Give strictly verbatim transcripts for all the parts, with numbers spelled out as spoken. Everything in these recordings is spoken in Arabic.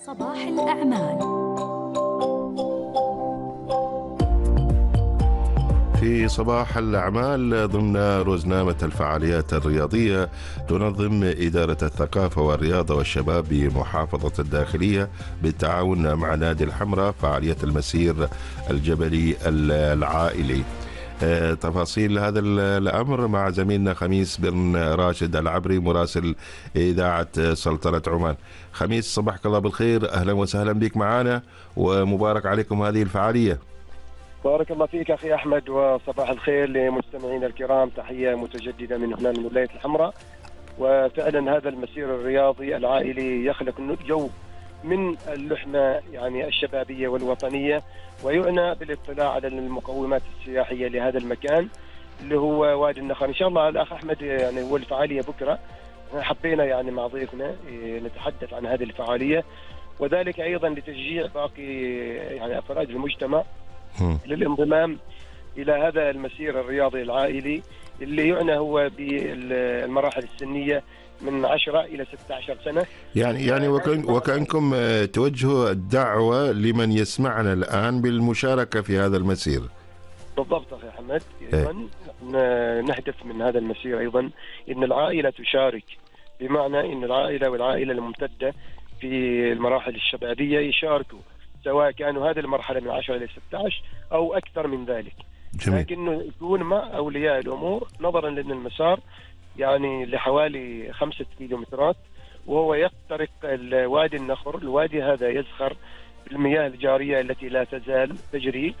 صباح الأعمال. في صباح الأعمال ضمن روزنامة الفعاليات الرياضية تنظم إدارة الثقافة والرياضة والشباب بمحافظة الداخلية بالتعاون مع نادي الحمراء فعالية المسير الجبلي العائلي. تفاصيل هذا الأمر مع زميلنا خميس بن راشد العبري مراسل إذاعة سلطنة عمان. خميس، صباحك الله بالخير، أهلا وسهلا بك معنا ومبارك عليكم هذه الفعالية. بارك الله فيك أخي أحمد، وصباح الخير لمستمعينا الكرام، تحية متجددة من هنا من ولاية الحمراء. وفعلا هذا المسير الرياضي العائلي يخلق جو من اللحمة يعني الشبابية والوطنية، ويعنى بالاطلاع على المقومات السياحية لهذا المكان اللي هو وادي النخر. إن شاء الله الأخ أحمد يعني هو الفعالية بكرة، حبينا يعني مع ضيفنا نتحدث عن هذه الفعالية، وذلك أيضا لتشجيع باقي يعني أفراد المجتمع للانضمام إلى هذا المسير الرياضي العائلي اللي يعنى هو بالمراحل السنية من عشرة إلى ستة عشر سنة. يعني يعني وكأن وكأنكم توجهوا الدعوة لمن يسمعنا الآن بالمشاركة في هذا المسير. بالضبط أخي أحمد، أيضا نهدف من هذا المسير أيضا إن العائلة تشارك، بمعنى إن العائلة والعائلة الممتدة في المراحل الشبابية يشاركوا، سواء كانوا هذه المرحلة من عشرة إلى ستة عشر أو أكثر من ذلك. جميل. لكنه يكون مع أولياء الأمور، نظرا لأن المسار يعني لحوالي خمسة كيلومترات، وهو يخترق وادي النخر. الوادي هذا يزخر بالمياه الجارية التي لا تزال تجري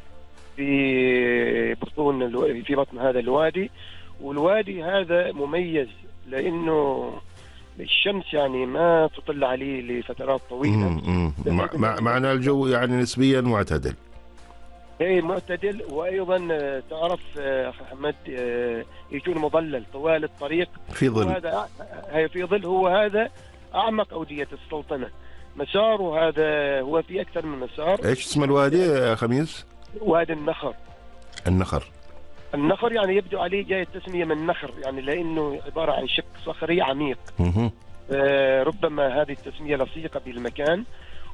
في بطون في بطن هذا الوادي. والوادي هذا مميز لأنه الشمس يعني ما تطل عليه لفترات طويلة. مع معنى الجو يعني نسبيا معتدل. اي معتدل، وايضا تعرف اخي محمد يكون مظلل طوال الطريق في ظل. هذا هي في ظل. هو هذا اعمق اودية السلطنة، مساره هذا هو في اكثر من مسار. ايش اسم الوادي يا خميس؟ وادي النخر. النخر النخر يعني يبدو عليه جاي التسمية من نخر، يعني لانه عبارة عن شق صخري عميق. آه ربما هذه التسمية لصيقة بالمكان.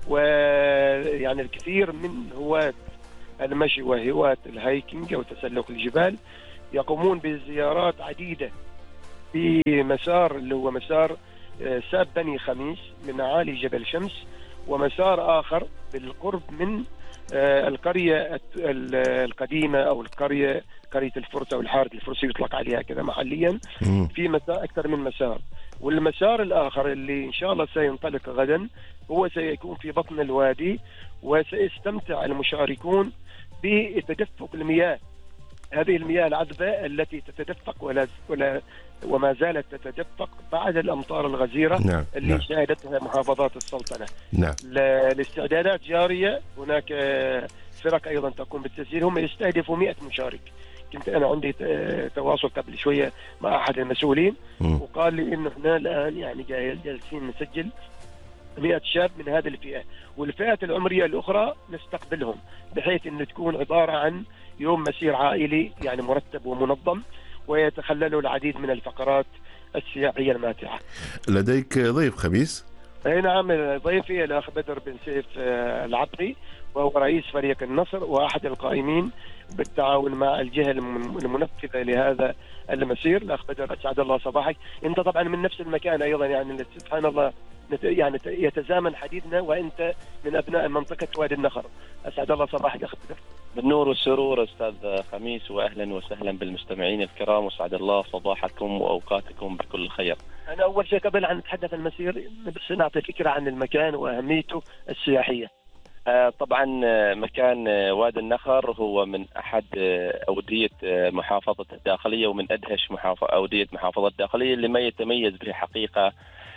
ويعني الكثير من هواة المشي وهواة الهايكينج أو تسلق الجبال يقومون بزيارات عديدة في مسار اللي هو مسار ساب بني خميس من أعالي جبل شمس، ومسار آخر بالقرب من القرية القديمة أو القرية قرية الفرس أو الحارة الفرسي يطلق عليها كذا محليا. في مسار أكثر من مسار، والمسار الآخر اللي إن شاء الله سينطلق غدا هو سيكون في بطن الوادي، وسيستمتع المشاركون بتدفق المياه، هذه المياه العذبة التي تتدفق ولا ولا وما زالت تتدفق بعد الأمطار الغزيرة. نعم. اللي نعم. شهدتها محافظات السلطنة. نعم. الاستعدادات جارية، هناك فرق أيضا تقوم بالتسجيل، هم يستهدفوا مئة مشارك. كنت أنا عندي تواصل قبل شوية مع أحد المسؤولين م. وقال لي إنه إحنا الآن يعني جالسين نسجل مئة شاب من هذه الفئة، والفئات العمرية الأخرى نستقبلهم، بحيث أن تكون عبارة عن يوم مسير عائلي يعني مرتب ومنظم، ويتخلله العديد من الفقرات السياحية الماتعة. لديك ضيف خميس؟ أي نعم، ضيفي الأخ بدر بن سيف العبري، وهو رئيس فريق النصر وأحد القائمين بالتعاون مع الجهة المنفذة لهذا المسير. الأخ بدر، أسعد الله صباحك. أنت طبعا من نفس المكان أيضا، يعني سبحان الله يعني يتزامن حديثنا، وأنت من أبناء منطقة وادي النخر. أسعد الله صباحك أخ بدر. بالنور والسرور أستاذ خميس، وأهلا وسهلا بالمستمعين الكرام، وسعد الله صباحكم وأوقاتكم بكل خير. أنا أول شيء قبل أن نتحدث عن المسير بس نعطي فكرة عن المكان وأهميته السياحية. طبعا مكان وادي النخر هو من أحد أودية محافظة الداخلية، ومن أدهش أودية محافظة الداخلية اللي ما يتميز به حقيقة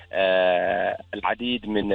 العديد من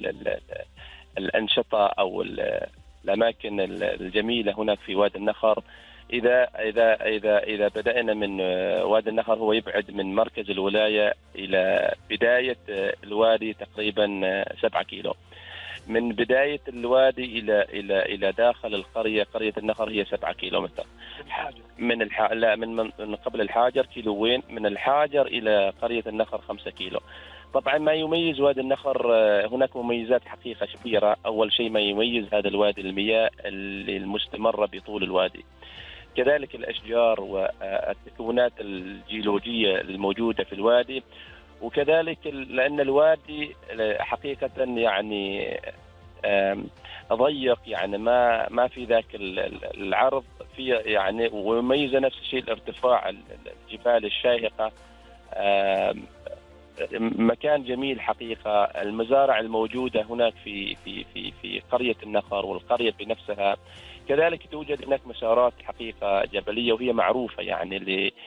الأنشطة أو الأماكن الجميلة هناك في وادي النخر. إذا إذا إذا إذا بدأنا من وادي النخر، هو يبعد من مركز الولاية إلى بداية الوادي تقريبا سبعة كيلو. من بداية الوادي إلى إلى إلى داخل القرية قرية النخر هي سبعة كيلومتر. من الح... لا من من قبل الحاجر كيلوين، من الحاجر إلى قرية النخر خمسة كيلو. طبعا ما يميز وادي النخر هناك مميزات حقيقة كبيرة. أول شيء ما يميز هذا الوادي المياه المستمرة بطول الوادي، كذلك الأشجار والتكونات الجيولوجية الموجودة في الوادي، وكذلك لأن الوادي حقيقة يعني ضيق، يعني ما ما في ذاك العرض في يعني، ويميز نفس الشيء الارتفاع الجبال الشاهقة. مكان جميل حقيقة. المزارع الموجودة هناك في في في في قرية النخر والقرية بنفسها، كذلك توجد هناك مسارات حقيقة جبلية وهي معروفة يعني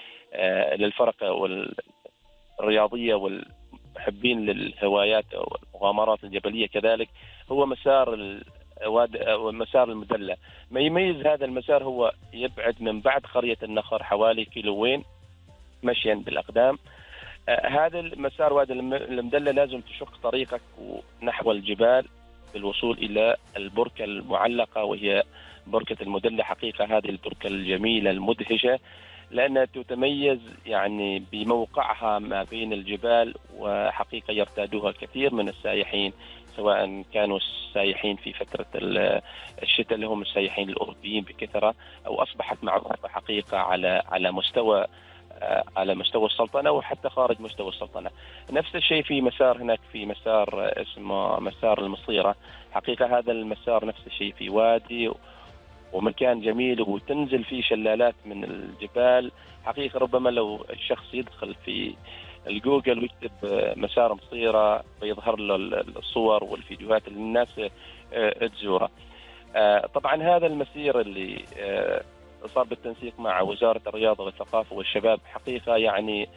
للفرق والرياضية والمحبين للهوايات والمغامرات الجبلية. كذلك هو مسار مسار المدلة. ما يميز هذا المسار هو يبعد من بعد قرية النخر حوالي كيلوين مشيا بالأقدام. هذا المسار وادي المدلة لازم تشق طريقك نحو الجبال للوصول إلى البركة المعلقة وهي بركة المدلة. حقيقة هذه البركة الجميلة المدهشة لأنها تتميز يعني بموقعها ما بين الجبال، وحقيقة يرتادها كثير من السائحين، سواء كانوا السائحين في فترة الشتاء اللي هم السائحين الأوروبيين بكثرة، أو أصبحت معروفة حقيقة على على مستوى على مستوى السلطنة وحتى خارج مستوى السلطنة. نفس الشيء في مسار هناك، في مسار اسمه مسار المصيرة. حقيقة هذا المسار نفس الشيء في وادي ومكان جميل وتنزل فيه شلالات من الجبال. حقيقة ربما لو الشخص يدخل في الجوجل ويكتب مسار مصيرة بيظهر له الصور والفيديوهات اللي الناس تزورها. طبعا هذا المسير اللي صار بالتنسيق مع وزارة الرياضة والثقافة والشباب، حقيقة يعني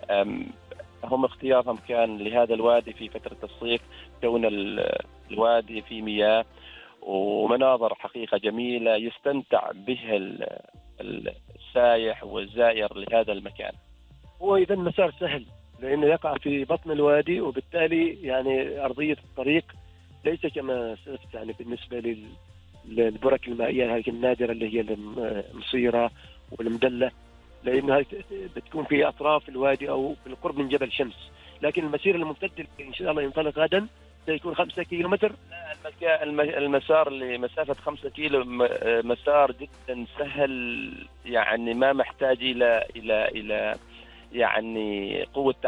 هم اختيارهم كان لهذا الوادي في فترة الصيف، كون الوادي في مياه ومناظر حقيقة جميلة يستمتع بها السائح والزائر لهذا المكان. هو إذا مسار سهل لأنه يقع في بطن الوادي، وبالتالي يعني أرضية الطريق ليس كما سلفت يعني بالنسبة لل البرك المائية هذه النادرة اللي هي المصيرة والمدلة، لأنها بتكون في أطراف الوادي أو بالقرب من جبل شمس. لكن المسير الممتد إن شاء الله ينطلق غدا سيكون خمسة كيلو متر. المسار لمسافة خمسة كيلو مسار جدا سهل، يعني ما محتاج إلى إلى إلى يعني قوة